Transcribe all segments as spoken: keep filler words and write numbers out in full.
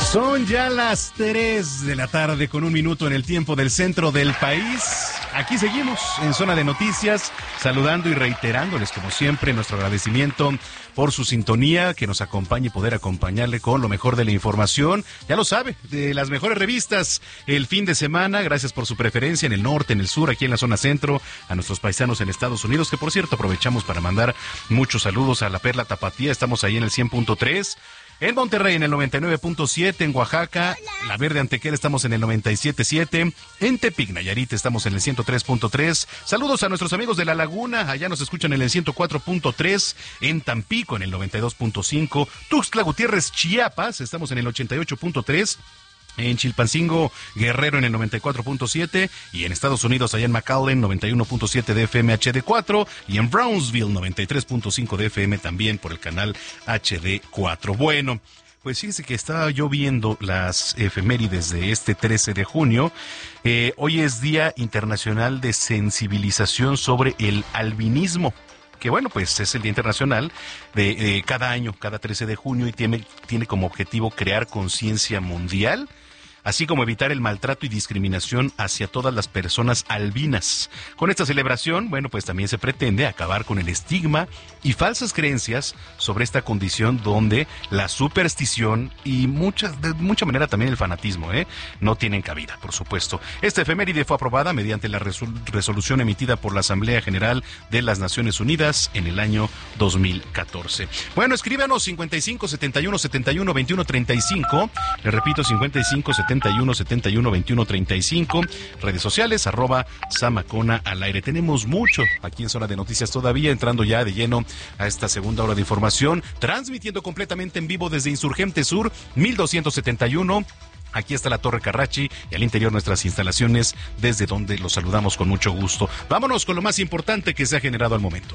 Son ya las tres de la tarde con un minuto en el tiempo del centro del país. Aquí seguimos en Zona de Noticias, saludando y reiterándoles como siempre nuestro agradecimiento por su sintonía, que nos acompañe y poder acompañarle con lo mejor de la información. Ya lo sabe, de las mejores revistas el fin de semana. Gracias por su preferencia en el norte, en el sur, aquí en la zona centro, a nuestros paisanos en Estados Unidos, que por cierto aprovechamos para mandar muchos saludos a la Perla Tapatía. Estamos ahí en el cien punto tres. En Monterrey en el noventa y nueve punto siete, en Oaxaca, La Verde Antequera estamos en el noventa y siete punto siete, en Tepic, Nayarit estamos en el ciento tres punto tres. Saludos a nuestros amigos de La Laguna, allá nos escuchan en el ciento cuatro punto tres, en Tampico en el noventa y dos punto cinco, Tuxtla Gutiérrez, Chiapas, estamos en el ochenta y ocho punto tres. En Chilpancingo, Guerrero en el noventa y cuatro punto siete y en Estados Unidos, allá en McAllen, noventa y uno punto siete de F M H D cuatro y en Brownsville, noventa y tres punto cinco de F M también por el canal H D cuatro. Bueno, pues fíjese que estaba yo viendo las efemérides de este trece de junio. Eh, hoy es Día Internacional de Sensibilización sobre el Albinismo, que bueno, pues es el Día Internacional de eh, cada año, cada trece de junio, y tiene, tiene como objetivo crear conciencia mundial, así como evitar el maltrato y discriminación hacia todas las personas albinas. Con esta celebración, bueno, pues también se pretende acabar con el estigma y falsas creencias sobre esta condición, donde la superstición y mucha, de mucha manera también el fanatismo, ¿eh? no tienen cabida, por supuesto. Esta efeméride fue aprobada mediante la resol- resolución emitida por la Asamblea General de las Naciones Unidas en el año dos mil catorce. Bueno, escríbanos cincuenta y cinco, setenta y uno, setenta y uno, veintiuno, treinta y cinco. Le repito, cincuenta y cinco, setenta y uno, setenta y uno, veintiuno, treinta y cinco. Redes sociales, arroba Zamacona al aire. Tenemos mucho aquí en Zona de Noticias todavía, entrando ya de lleno a esta segunda hora de información, transmitiendo completamente en vivo desde Insurgente Sur, mil doscientos setenta y uno. Aquí está la Torre Carrachi y al interior nuestras instalaciones, desde donde los saludamos con mucho gusto. Vámonos con lo más importante que se ha generado al momento.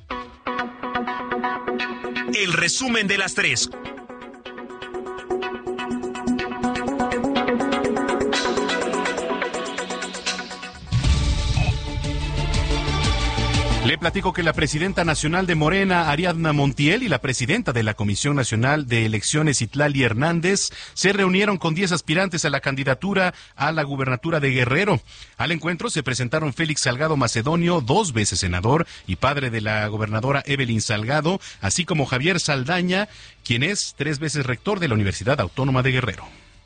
El resumen de las tres. Le platico que la presidenta nacional de Morena, Ariadna Montiel, y la presidenta de la Comisión Nacional de Elecciones, Itlali Hernández, se reunieron con diez aspirantes a la candidatura a la gubernatura de Guerrero. Al encuentro se presentaron Félix Salgado Macedonio, dos veces senador y padre de la gobernadora Evelyn Salgado, así como Javier Saldaña, quien es tres veces rector de la Universidad Autónoma de Guerrero.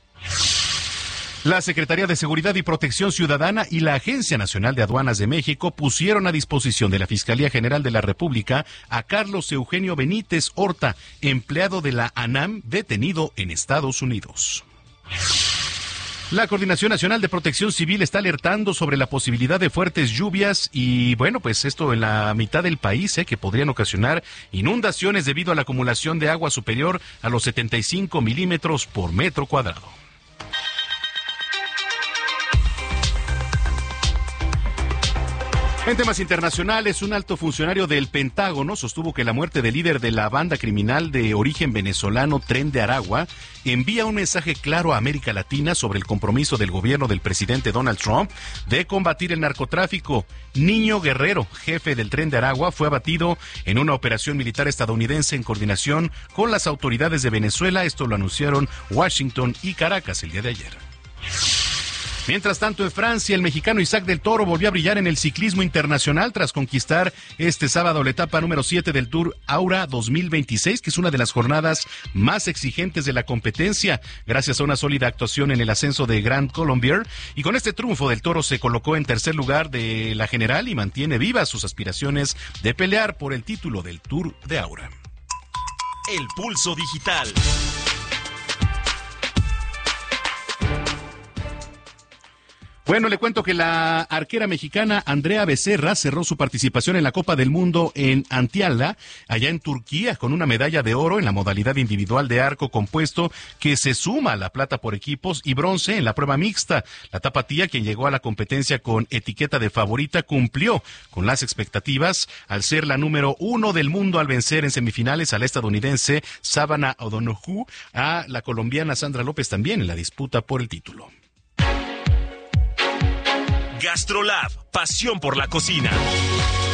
La Secretaría de Seguridad y Protección Ciudadana y la Agencia Nacional de Aduanas de México pusieron a disposición de la Fiscalía General de la República a Carlos Eugenio Benítez Horta, empleado de la ANAM, detenido en Estados Unidos. La Coordinación Nacional de Protección Civil está alertando sobre la posibilidad de fuertes lluvias y, bueno, pues esto en la mitad del país, eh, que podrían ocasionar inundaciones debido a la acumulación de agua superior a los setenta y cinco milímetros por metro cuadrado. En temas internacionales, un alto funcionario del Pentágono sostuvo que la muerte del líder de la banda criminal de origen venezolano Tren de Aragua envía un mensaje claro a América Latina sobre el compromiso del gobierno del presidente Donald Trump de combatir el narcotráfico. Niño Guerrero, jefe del Tren de Aragua, fue abatido en una operación militar estadounidense en coordinación con las autoridades de Venezuela. Esto lo anunciaron Washington y Caracas el día de ayer. Mientras tanto, en Francia, el mexicano Isaac del Toro volvió a brillar en el ciclismo internacional tras conquistar este sábado la etapa número siete del Tour Aura dos mil veintiséis, que es una de las jornadas más exigentes de la competencia, gracias a una sólida actuación en el ascenso de Grand Colombier. Y con este triunfo, del Toro se colocó en tercer lugar de la general y mantiene vivas sus aspiraciones de pelear por el título del Tour de Aura. El pulso digital. Bueno, le cuento que la arquera mexicana Andrea Becerra cerró su participación en la Copa del Mundo en Antalya, allá en Turquía, con una medalla de oro en la modalidad individual de arco compuesto, que se suma a la plata por equipos, y bronce en la prueba mixta. La tapatía, quien llegó a la competencia con etiqueta de favorita, cumplió con las expectativas al ser la número uno del mundo al vencer en semifinales a la estadounidense Savannah O'Donoghue, a la colombiana Sandra López también en la disputa por el título. GastroLab, pasión por la cocina.